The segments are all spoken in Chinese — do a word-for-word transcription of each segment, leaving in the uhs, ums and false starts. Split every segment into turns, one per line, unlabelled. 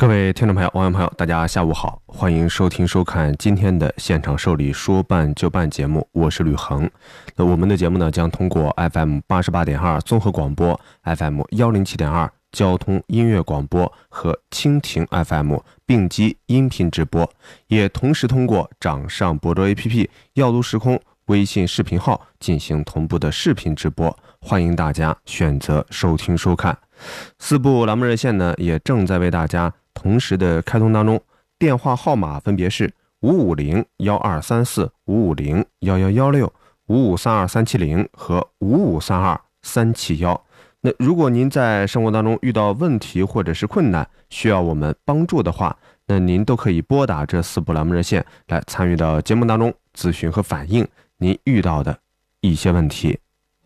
各位听众朋友、网友朋友，大家下午好，欢迎收听收看今天的现场受理说办就办节目，我是吕恒。那我们的节目呢，将通过 F M 八十八点二 综合广播、F M 一零七点二 交通音乐广播和蜻蜓 F M 并机音频直播，也同时通过掌上博多 A P P、耀都时空微信视频号进行同步的视频直播，欢迎大家选择收听收看。四部栏目热线呢，也正在为大家同时的开通当中，电话号码分别是五五零幺二三四、五五零幺幺幺六、五五三二三七零和五五三二三七一。那如果您在生活当中遇到问题或者是困难，需要我们帮助的话，那您都可以拨打这四部栏目热线来参与到节目当中咨询和反映您遇到的一些问题。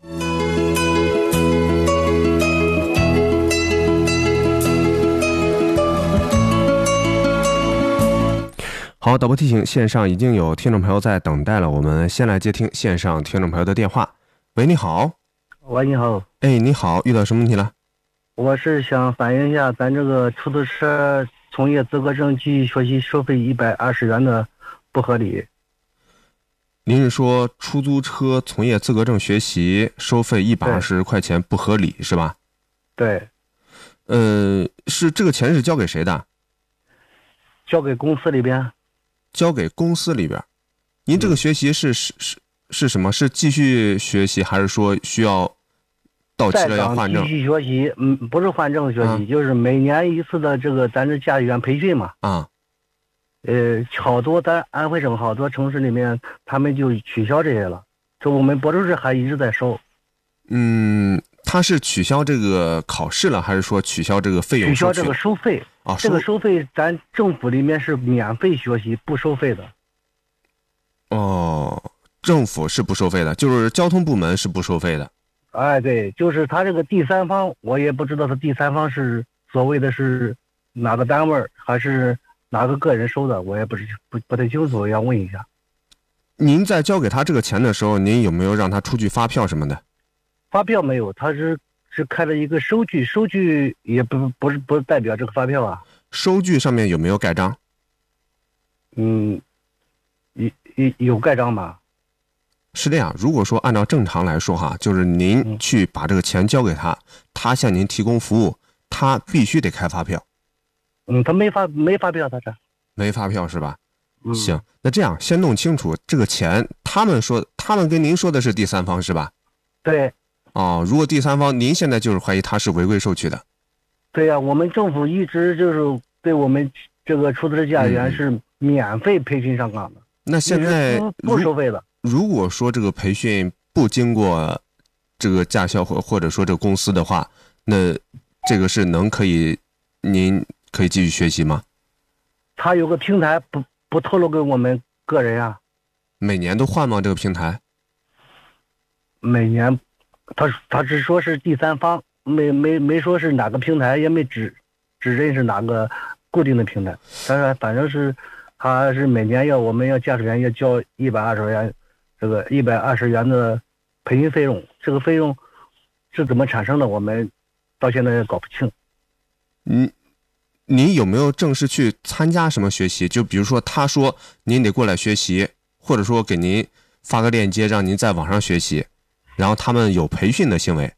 好，导播提醒，线上已经有听众朋友在等待了，我们先来接听线上听众朋友的电话。喂，你好。
喂，你好。
哎，你好，遇到什么问题了？
我是想反映一下咱这个出租车从业资格证继续学习收费一百二十元的不合理。
您是说出租车从业资格证学习收费一百二十块钱不合理是吧？
对。
呃，是这个钱是交给谁的？
交给公司里边。
交给公司里边。您这个学习是是是是什么？是继续学习，还是说需要到期了要换证？
继续学习，嗯，不是换证学习，啊、就是每年一次的这个咱这驾驶员培训嘛。
啊。
呃，好多咱安徽省好多城市里面，他们就取消这些了。这我们博州市还一直在收。
嗯，他是取消这个考试了，还是说取消这个费用？
取消这个收费。
啊，
这个收费咱政府里面是免费学习，不收费的。
哦，政府是不收费的，就是交通部门是不收费的。
哎，对，就是他这个第三方，我也不知道他第三方是所谓的是哪个单位还是哪个个人收的，我也不是不不太清楚，要问一下。
您在交给他这个钱的时候，您有没有让他出具发票什么的？
发票没有，他是是开了一个收据，收据也不不是不代表这个发票啊。
收据上面有没有盖章？
嗯，有有有盖章吗？
是这样，如果说按照正常来说哈，就是您去把这个钱交给他，嗯、他向您提供服务，他必须得开发票。
嗯，他没发没发票，他这
没发票是吧？
嗯、
行，那这样先弄清楚这个钱，他们说他们跟您说的是第三方是吧？
对。
哦，如果第三方，您现在就是怀疑他是违规收取的。
对呀、啊，我们政府一直就是对我们这个出租车驾驶员是免费培训上岗的。嗯、
那现在
不收费的。
如果说这个培训不经过这个驾校或或者说这个公司的话，那这个是能可以您可以继续学习吗？
他有个平台不不透露给我们个人啊。
每年都换吗？这个平台？
每年。他他只说是第三方，没没没说是哪个平台，也没指指认是哪个固定的平台。但是反正是，他是每年要我们要驾驶员要交一百二十元，这个一百二十元的培训费用。这个费用是怎么产生的，我们到现在也搞不清。
嗯，您有没有正式去参加什么学习？就比如说他说您得过来学习，或者说给您发个链接让您在网上学习。然后他们有培训的行为，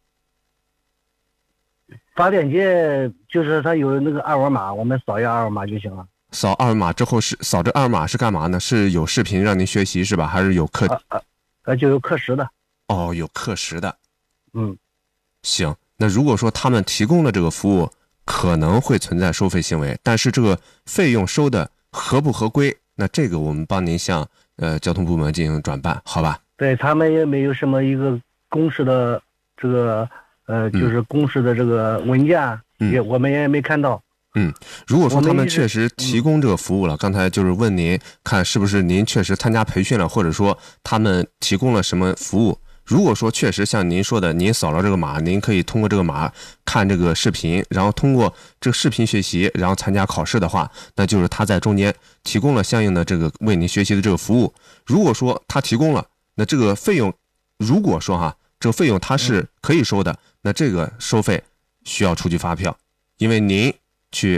发链接就是他有那个二维码，我们扫一下二维码就行了。
扫二维码之后是扫这二维码是干嘛呢？是有视频让您学习是吧？还是有课？
呃呃，就有课时的。
哦，有课时的。
嗯，
行。那如果说他们提供的这个服务可能会存在收费行为，但是这个费用收的合不合规？那这个我们帮您向呃交通部门进行转办，好吧？
对，他们也没有什么一个公示的这个呃，就是公示的这个文件，嗯、也我们也没看到。
嗯，如果说他们确实提供这个服务了，刚才就是问您看是不是您确实参加培训了，或者说他们提供了什么服务。如果说确实像您说的，您扫了这个码，您可以通过这个码看这个视频，然后通过这个视频学习，然后参加考试的话，那就是他在中间提供了相应的这个为您学习的这个服务。如果说他提供了，那这个费用，如果说哈，这个费用它是可以收的，那这个收费需要出具发票，因为您去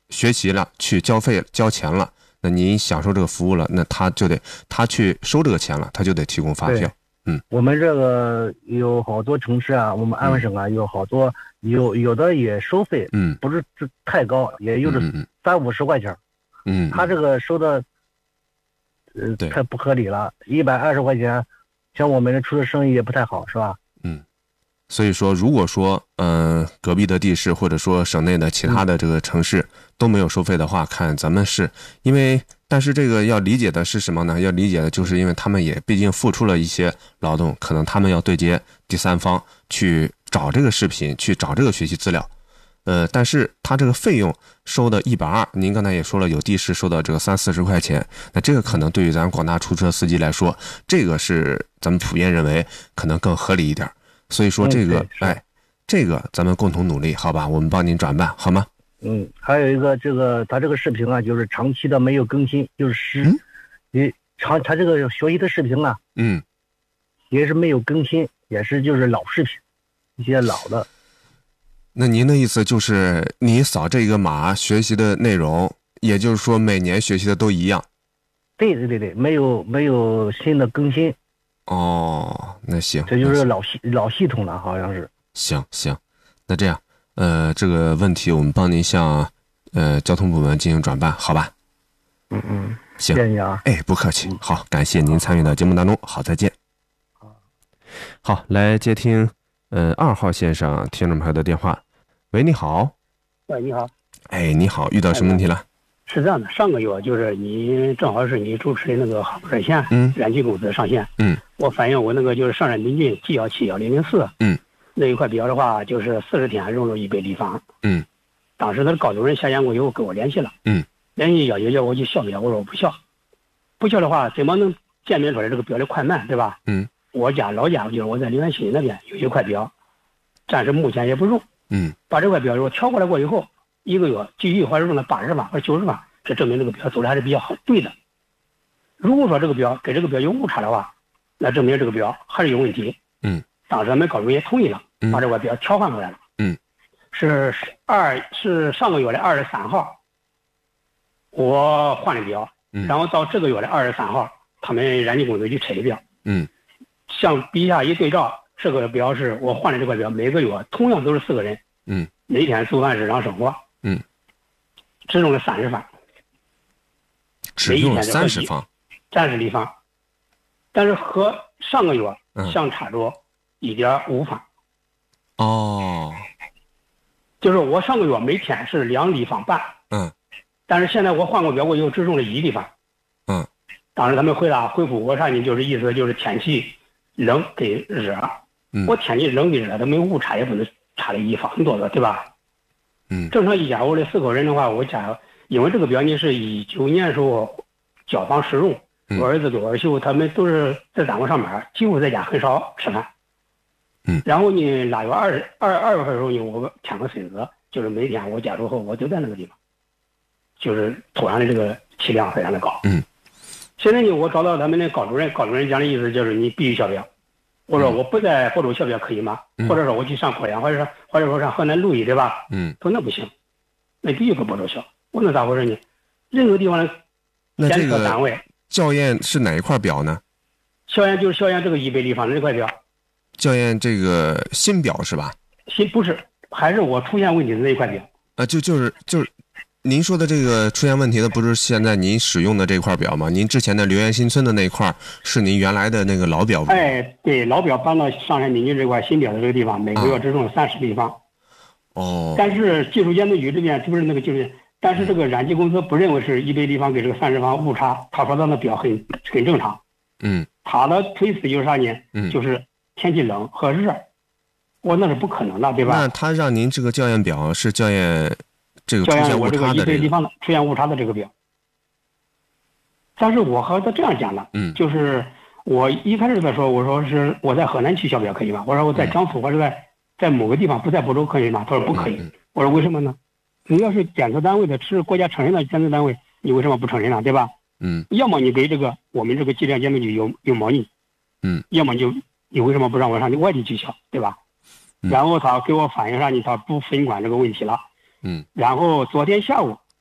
学习了，去交费交钱了，那您享受这个服务了，那他就得他去收这个钱了，他就得提供发票。嗯，
我们这个有好多城市啊，我们安徽省啊，有好多有有的也收费，
嗯，
不是太高，也就是三五十块钱。
嗯，
他这个收的，呃，太不合理了，一百二十块钱，像我们这出的生意也不太好，是吧？
嗯，所以说，如果说，嗯、呃，隔壁的地市或者说省内的其他的这个城市都没有收费的话，看咱们是因为。但是这个要理解的是什么呢？要理解的就是因为他们也毕竟付出了一些劳动，可能他们要对接第三方去找这个视频，去找这个学习资料。呃，但是他这个费用收的一百二，您刚才也说了，有地市收到这个三四十块钱，那这个可能对于咱广大出租车司机来说，这个是咱们普遍认为可能更合理一点。所以说这个，
嗯、
哎，这个咱们共同努力，好吧？我们帮您转办，好吗？
嗯，还有一个这个他这个视频啊，就是长期的没有更新，就是是，你、嗯、长他这个学习的视频啊，
嗯，
也是没有更新，也是就是老视频，一些老的。
那您的意思就是你扫这个码学习的内容，也就是说每年学习的都一样？
对对对对，没有没有新的更新。
哦，那行，
这就是老系老系统了，好像是。
行行，那这样。呃，这个问题我们帮您向呃交通部门进行转办，好吧？
嗯嗯，
行，
谢谢你啊。
哎，不客气。好，感谢您参与到节目当中。好，再见。好，来接听呃二号线上听众朋友的电话。喂，你好。
喂，你好。
哎，你好，遇到什么问题了？
是这样的，上个月就是你正好是你主持的那个热线，
嗯，
燃气公司上线，
嗯，
我反映我那个就是上山临近 G 一七一零零四，
嗯。
那一块表的话，就是四十天融入一百立方。
嗯，
当时他的高主任下线过以后跟我联系了。
嗯，
联系要求叫我去校表，我说我不校，不校的话怎么能鉴别出来这个表的快慢，对吧？
嗯，
我家老家就是我在浏源新那边有一块表，暂时目前也不用。
嗯，
把这块表如果调过来过以后，一个月继续还是用了八十万或者九十万，这证明这个表走的还是比较好对的。如果说这个表跟这个表有误差的话，那证明这个表还是有问题。
嗯，当
时咱们高主任也同意了。把这块表调换过来了。
嗯，
是二是上个月的二十三号，我换了表，
嗯，
然后到这个月的二十三号，他们燃气公司去拆的表。
嗯，
像笔下一对照，这个表是我换的这块表，每个月同样都是四个人。
嗯，
每天做饭日常生活。
嗯，
只用了三十方，
只用了三十方，
三十立方，但是和上个月相差着一点五方。
哦，
就是我上个月每天是两立方半，
嗯，
但是现在我换过表过以后只用了一立方，
嗯，
当时他们回答回复我上去就是意思就是天气冷跟热，
嗯，
我天气冷跟热它没有误差也不能差了一方很多的，对吧？
嗯，
正常一家我的四口人的话，我家因为这个表呢是一九年时候交房使用，
嗯，
我儿子跟我儿媳妇他们都是在单位上班，几乎在家很少吃饭。
嗯，
然后呢，腊月二二二月份的时候呢，我添个孙子，就是每天我家属后我就在那个地方，就是土壤的这个气量非常的高。
嗯，
现在呢，我找到他们的高主任，高主任讲的意思就是你必须校表。我说我不在霍州校表可以吗？
嗯、
或者说我去上贵阳，或者说或者说上河南鹿邑，对吧？
嗯，
他说那不行，那必须搁亳州校。我那咋回事呢？任何地方的检测单位
校验是哪一块表呢？
校验就是校验这个一百立方的这块表。
校验这个新表是吧？
新不是，还是我出现问题的那一块表。
啊，就就是就是，您说的这个出现问题的不是现在您使用的这块表吗？您之前的浏源新村的那块是您原来的那个老表吗？
哎，对，老表搬到上山民居这块新表的这个地方，每个月只用三十立方。
哦。
但是技术监督局这边不是那个技术，但是这个燃气公司不认为是一百立方给这个三十方误差，他说他那表很很正常。
嗯。
他的推辞就是啥呢？
嗯，
就是天气冷和热，我那是不可能的，对吧？
那他让您这个校验表是校验这个出现误差的
这个地方的出现误差的这个表，但是我和他这样讲了，
嗯，
就是我一开始在说，我说是我在河南去校表可以吗？我说我在江苏或者在在某个地方不在亳州可以吗？他说不可以。
嗯、
我说为什么呢？你要是检测单位的是国家承认的检测单位，你为什么不承认呢？对吧？
嗯，
要么你给这个我们这个质量监督局有有猫腻，
嗯，
要么就你为什么不让我上你外地去校，对吧？
嗯、
然后他给我反映上去，他不分管这个问题了。
嗯，
然后昨天下午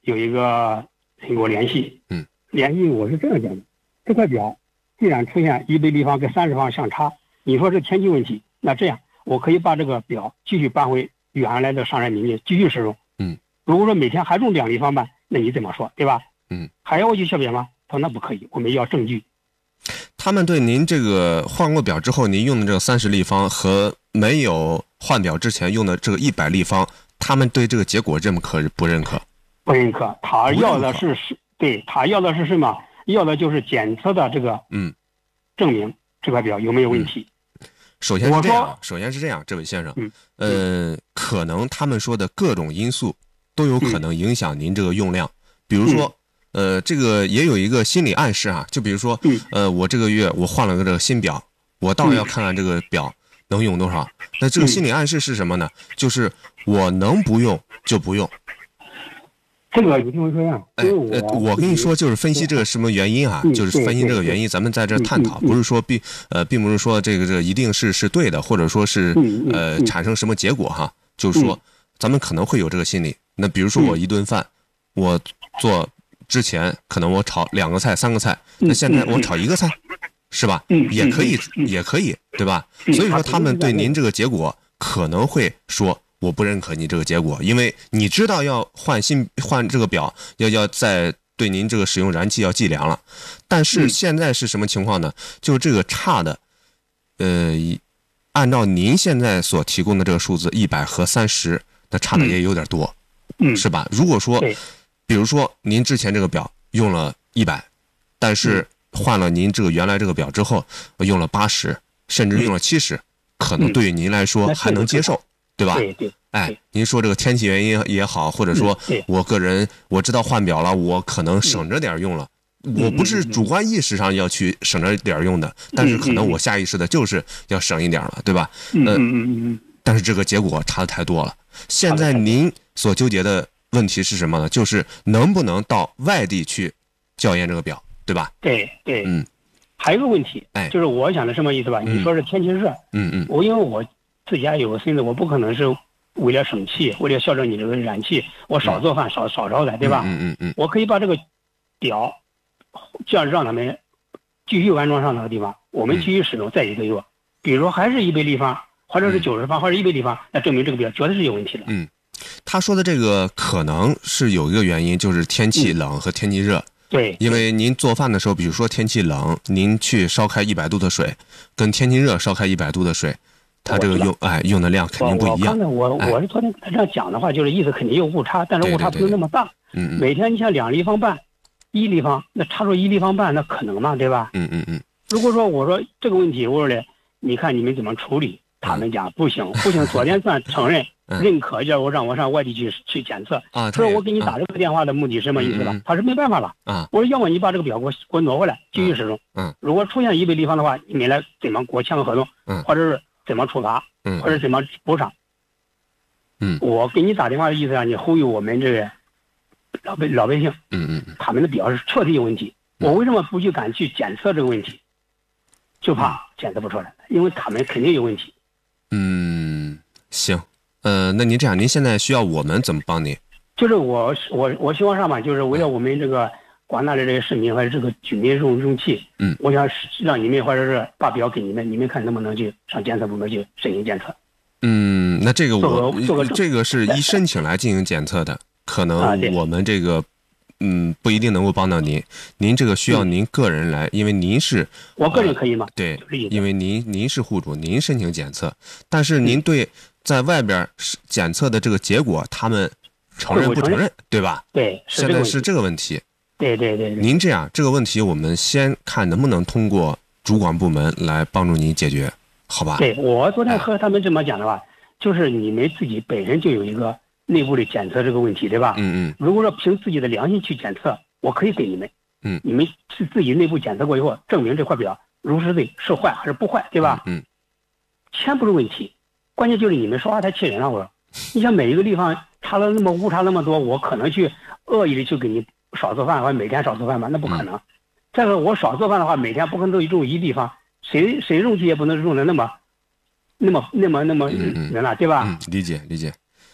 有一个人给我联系，
嗯，
联系我是这样讲的，这块表既然出现一倍立方跟三十方相差，你说是天气问题，那这样我可以把这个表继续搬回原来的上任名义继续使用，
嗯，
如果说每天还用两立方半，那你怎么说，对吧？
嗯，
还要我去削表吗？他说那不可以，我们要证据。
他们对您这个换过表之后，您用的这个三十立方和没有换表之前用的这个一百立方，他们对这个结果认可不认可？
不认可，他要的是是，对他要的是什么？要的就是检测的这个，
嗯，
证明这块表有没有问题。
嗯、首先是这样，首先是这样，这位先生，
嗯，
呃，可能他们说的各种因素都有可能影响您这个用量，嗯、比如说。呃，这个也有一个心理暗示啊，就比如说，呃，我这个月我换了个这个新表，我倒要看看这个表能用多少。那这个心理暗示是什么呢？就是我能不用就不用。
这个你听我说呀，
哎，呃，我跟你说，就是分析这个什么原因啊，就是分析这个原因，咱们在这探讨，不是说并呃，并不是说这个这个一定是是对的，或者说是呃产生什么结果哈，就是说咱们可能会有这个心理。那比如说我一顿饭，我做。之前可能我炒两个菜三个菜，那现在我炒一个菜，是吧？也可以，也可以，对吧？所以说他们对您这个结果可能会说我不认可你这个结果，因为你知道要换新换这个表，要要在对您这个使用燃气要计量了。但是现在是什么情况呢？就这个差的，呃，按照您现在所提供的这个数字一百和三十，那差的也有点多，是吧？如果说。比如说，您之前这个表用了一百，但是换了您这个原来这个表之后，用了八十，甚至用了七十，可能对于您来说还能接受，对吧？
对对。
哎，您说这个天气原因也好，或者说我个人我知道换表了，我可能省着点用了。我不是主观意识上要去省着点用的，但是可能我下意识的就是要省一点了，对吧？
嗯嗯嗯嗯。
但是这个结果差的太多了。现在您所纠结的。问题是什么呢？就是能不能到外地去校验这个表，对吧？
对对，
嗯，
还有一个问题，
哎，
就是我想的什么意思吧？
嗯、
你说是天气热，
嗯嗯，
我因为我自己家有个孙子，我不可能是为了省气，为了校正你这个燃气，我少做饭，嗯、少少烧菜，对吧？
嗯嗯嗯，
我可以把这个表，这样让他们继续安装上那个地方，我们继续使用再一个月，比如说还是一倍立方，或者是九十方，或者一倍立方，那证明这个表绝对是有问题的。
嗯。他说的这个可能是有一个原因，就是天气冷和天气热。
嗯、对，
因为您做饭的时候，比如说天气冷，您去烧开一百度的水，跟天气热烧开一百度的水，它这个用哎用的量肯定不一样。
我刚才我我是昨天这样讲的话，就是意思肯定有误差，但是误差不是那么大。
嗯嗯。
每天你像两立方半，一立方，那差出一立方半，那可能吗？对吧？
嗯嗯嗯。
如果说我说这个问题，我说嘞，你看你们怎么处理？他们讲不行，不行，昨天算承认。认可一下，我让我上外地去去检测
啊。
说我给你打这个电话的目的是什么意思吧？
嗯、
他是没办法了
啊。
我说要么你把这个表给我给我挪回来继续使用。
嗯。
如果出现一倍立方的话，你们来怎么给我签个合同？
嗯。
或者是怎么处罚？
嗯。
或者怎么补偿？
嗯。
我给你打电话的意思让你呼吁我们这个老百老百姓。
嗯嗯。
他们的表是确实有问题。我为什么不去敢去检测这个问题？就怕检测不出来，因为他们肯定有问题。
嗯，行。呃，那您这样，您现在需要我们怎么帮您？
就是我我我希望上嘛，就是为了我们这个广大的这个市民或者这个居民用用气，
嗯，
我想让你们或者是把表给你们，你们看能不能去上检测部门去申请检测。
嗯，那这个我
做个
这个是依申请来进行检测的，可能我们这个、啊、嗯不一定能够帮到您，您这个需要您个人来，嗯、因为您是
我个人可以吗？
呃、对，因为您您是户主，您申请检测，但是您对。嗯在外边检测的这个结果，他们承认不承认，对吧？
对，
现在是这个问题。
对对 对, 对。
您这样，这个问题我们先看能不能通过主管部门来帮助您解决，好吧？
对，我昨天和他们这么讲的话，哎、就是你们自己本身就有一个内部的检测这个问题，对吧？
嗯嗯。
如果说凭自己的良心去检测，我可以给你们。
嗯。
你们是自己内部检测过以后，证明这块表如实的是坏还是不坏，对吧？
嗯。
钱不是问题。关键就是你们说话太气人了，我说，你像每一个地方差了那么误差那么多，我可能去恶意的去给你少做饭，或者每天少做饭吗？那不可能。嗯、再说我少做饭的话，每天不可能都用一地方，谁谁用气也不能用的那么，那么那么那么人了，对吧？
嗯，理解理解。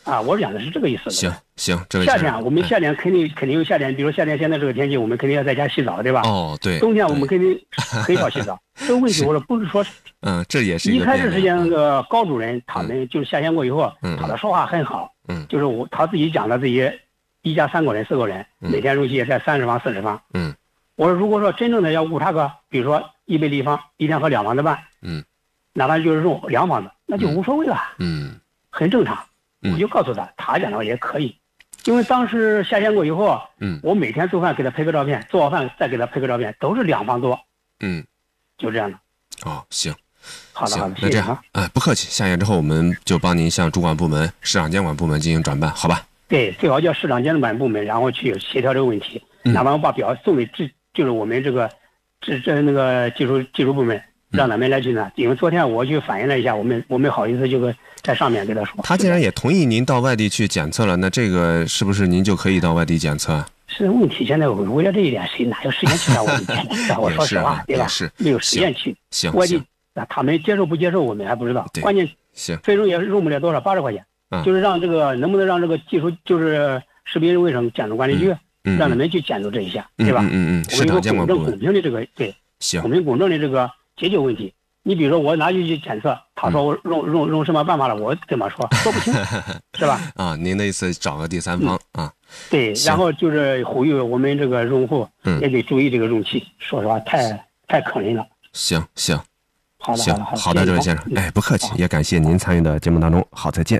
啊，我讲的是这个意思。
行行，这位
夏天我们夏天肯定、哎、肯定有夏天，比如夏天现在这个天气，我们肯定要在家洗澡，对吧？
哦，对。
冬天我们肯定很少洗澡。这个问题我说不是说，
嗯，这也是
一开始之前那个高主任，他们就是夏天过以后，
嗯、
他的说话很好，
嗯，
就是我他自己讲的自己一家三口人、四口人，
嗯、
每天容器也在三十方、四十方，
嗯，
我说如果说真正的要误差个，比如说一杯立方，一天喝两方的半，
嗯，
哪怕就是用两方的，那就无所谓了，
嗯，
很正常。
嗯、
我就告诉他，他讲的也可以，因为当时夏天过以后，
嗯，
我每天做饭给他拍个照片，做好饭再给他拍个照片，都是两方做，
嗯，
就这样的。
哦，行，
好的好的，
那这样，哎，不客气，下线之后我们就帮您向主管部门、市场监管部门进行转办，好吧？
对，最好叫市场监管部门，然后去协调这个问题，
嗯、
哪怕我把表送给这，就是我们这个这这那个技术技术部门。让他们来去呢，因为昨天我去反映了一下，我们我没好意思就在上面跟他说。
他既然也同意您到外地去检测了，那这个是不是您就可以到外地检测？
是问题，现在为了这一点，谁哪有时间去让我们检测？我说实话，对吧？
是
没有时间去。
行，
外地那他们接受不接受，我们还不知道。关键
行，
费用也用不了多少，八十块钱。
嗯，
就是让这个能不能让这个技术，就是食品卫生监督管理局，
嗯、
让他们去监督这一下，对吧？
嗯嗯嗯，市场监管部门
公平的这个对，
行，
我们公正的这个解决问题。你比如说我拿去去检测，他说我用用用什么办法了，我怎么说说不清，是吧？
啊，您的意思找个第三方、
嗯、
啊？
对，然后就是呼吁我们这个用户也得注意这个容器，
嗯、
说实话太太坑人了。
行行，
好的
行
好的
好的，这位先生，哎，不客气，也感谢您参与的节目当中，好，再见。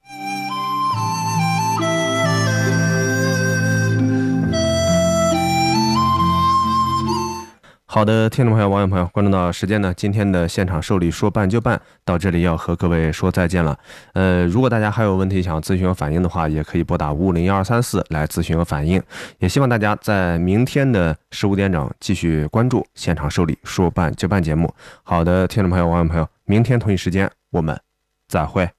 好的，听众朋友、网友朋友，关注到时间呢，今天的现场受理说办就办到这里要和各位说再见了。呃，如果大家还有问题想咨询和反映的话，也可以拨打五五零幺二三四来咨询和反映。也希望大家在明天的十五点整继续关注现场受理说办就办节目。好的，听众朋友、网友朋友，明天同一时间我们再会。